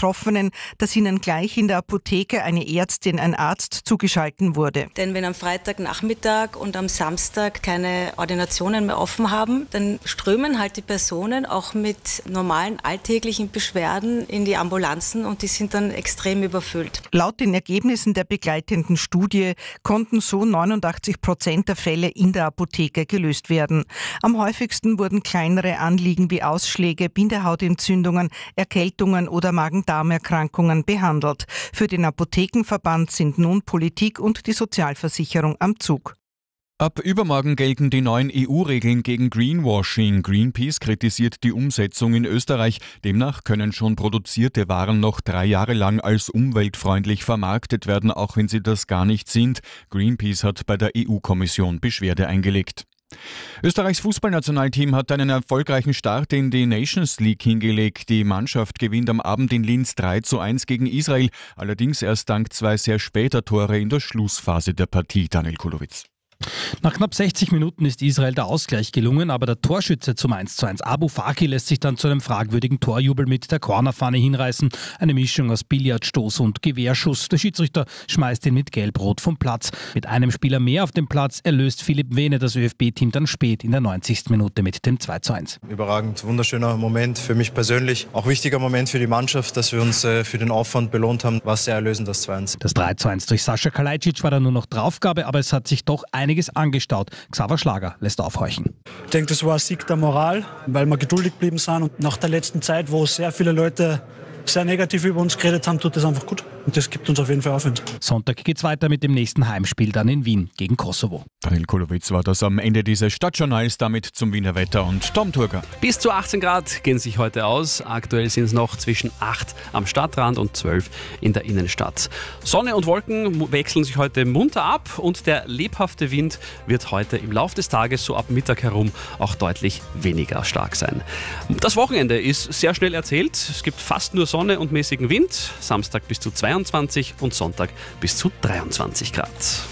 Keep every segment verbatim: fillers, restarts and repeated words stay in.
Betroffenen, dass ihnen gleich in der Apotheke eine Ärztin, ein Arzt zugeschalten wurde. Denn wenn am Freitagnachmittag und am Samstag keine Ordinationen mehr offen haben, dann strömen halt die Personen auch mit normalen alltäglichen Beschwerden in die Ambulanzen und die sind dann extrem überfüllt. Laut den Ergebnissen der begleitenden Studie konnten so neunundachtzig Prozent der Fälle in der Apotheke gelöst werden. Am häufigsten wurden kleinere Anliegen wie Ausschläge, Bindehautentzündungen, Erkältungen oder Magen-Darm-Erkrankungen behandelt. Für den Apothekenverband sind nun Politik und die Sozialversicherung am Zug. Ab übermorgen gelten die neuen E U-Regeln gegen Greenwashing. Greenpeace kritisiert die Umsetzung in Österreich. Demnach können schon produzierte Waren noch drei Jahre lang als umweltfreundlich vermarktet werden, auch wenn sie das gar nicht sind. Greenpeace hat bei der E U-Kommission Beschwerde eingelegt. Österreichs Fußballnationalteam hat einen erfolgreichen Start in die Nations League hingelegt. Die Mannschaft gewinnt am Abend in Linz drei zu eins gegen Israel, allerdings erst dank zwei sehr später Tore in der Schlussphase der Partie. Daniel Kulowitz. Nach knapp sechzig Minuten ist Israel der Ausgleich gelungen, aber der Torschütze zum eins zu eins Abu Faki lässt sich dann zu einem fragwürdigen Torjubel mit der Cornerpfanne hinreißen. Eine Mischung aus Billardstoß und Gewehrschuss. Der Schiedsrichter schmeißt ihn mit Gelb-Rot vom Platz. Mit einem Spieler mehr auf dem Platz erlöst Philipp Wehne das Ö F B-Team dann spät in der neunzigsten Minute mit dem zwei zu eins. Überragend, wunderschöner Moment für mich persönlich. Auch wichtiger Moment für die Mannschaft, dass wir uns äh, für den Aufwand belohnt haben. War sehr erlösend, das zwei eins. Das drei zu eins durch Sascha Kalajdzic war dann nur noch Draufgabe, aber es hat sich doch einiges angestaut. Xaver Schlager lässt aufhorchen. Ich denke, das war ein Sieg der Moral, weil wir geduldig geblieben sind. Und nach der letzten Zeit, wo sehr viele Leute sehr negativ über uns geredet haben, tut das einfach gut. Und das gibt uns auf jeden Fall Aufwind. Sonntag geht's weiter mit dem nächsten Heimspiel dann in Wien gegen Kosovo. Daniel Kulowitz war das am Ende dieses Stadtjournals, damit zum Wiener Wetter und Tom Turger. Bis zu achtzehn Grad gehen sich heute aus. Aktuell sind es noch zwischen acht am Stadtrand und zwölf in der Innenstadt. Sonne und Wolken wechseln sich heute munter ab und der lebhafte Wind wird heute im Laufe des Tages so ab Mittag herum auch deutlich weniger stark sein. Das Wochenende ist sehr schnell erzählt. Es gibt fast nur Sonne und mäßigen Wind. Samstag bis zu zweiundzwanzig und Sonntag bis zu dreiundzwanzig Grad.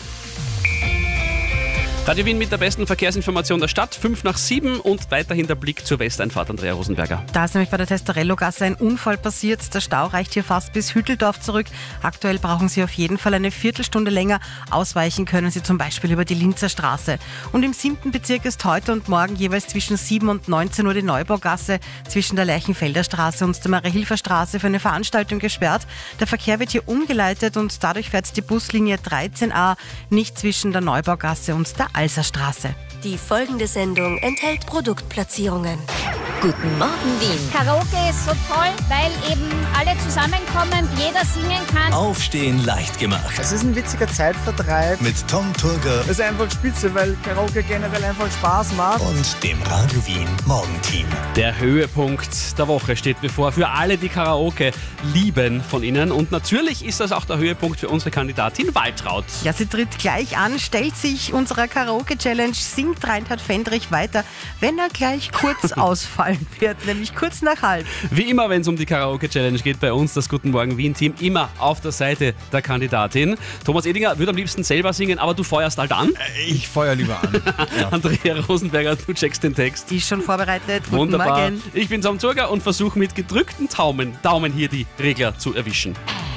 Radio Wien mit der besten Verkehrsinformation der Stadt, fünf nach sieben und weiterhin der Blick zur Westeinfahrt. Andrea Rosenberger. Da ist nämlich bei der Testarello-Gasse ein Unfall passiert. Der Stau reicht hier fast bis Hütteldorf zurück. Aktuell brauchen Sie auf jeden Fall eine Viertelstunde länger. Ausweichen können Sie zum Beispiel über die Linzer Straße. Und im siebten Bezirk ist heute und morgen jeweils zwischen sieben und neunzehn Uhr die Neubaugasse zwischen der Lerchenfelder Straße und der Maria-Hilfer Straße für eine Veranstaltung gesperrt. Der Verkehr wird hier umgeleitet und dadurch fährt die Buslinie dreizehn a nicht zwischen der Neubaugasse und der Alserstraße. Die folgende Sendung enthält Produktplatzierungen. Guten Morgen, Wien. Karaoke ist so toll, weil eben alle zusammenkommen, jeder singen kann. Aufstehen leicht gemacht. Es ist ein witziger Zeitvertreib. Mit Tom Turger. Es ist einfach spitze, weil Karaoke generell einfach Spaß macht. Und dem Radio Wien Morgenteam. Der Höhepunkt der Woche steht bevor für alle, die Karaoke lieben von Ihnen. Und natürlich ist das auch der Höhepunkt für unsere Kandidatin Waltraud. Ja, sie tritt gleich an, stellt sich unserer Karaoke-Challenge, singt Reinhard Fendrich weiter, wenn er gleich kurz ausfallen wird, nämlich kurz nach halb. Wie immer, wenn es um die Karaoke-Challenge geht, bei uns das Guten Morgen Wien-Team immer auf der Seite der Kandidatin. Thomas Edinger würde am liebsten selber singen, aber du feuerst halt an. Ich feuer lieber an. Ja. Andrea Rosenberger, du checkst den Text. Die ist schon vorbereitet. Guten Wunderbar. Morgen. Ich bin Tom Turger und versuche mit gedrückten Daumen, Daumen hier die Regler zu erwischen.